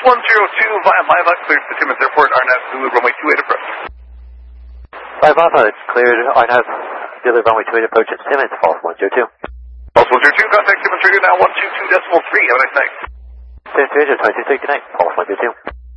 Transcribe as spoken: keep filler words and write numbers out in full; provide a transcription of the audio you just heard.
one zero two via Maiva, cleared for Timmins Airport, R N A V Zulu runway two eight approach. five Alpha, it's cleared, R N A V Zulu runway two eight approach at Timmins, false one zero two. False one zero two, contact Timmins radio now one two two decimal three, have a nice night. Timmins radio twenty-two, good night, false one zero two.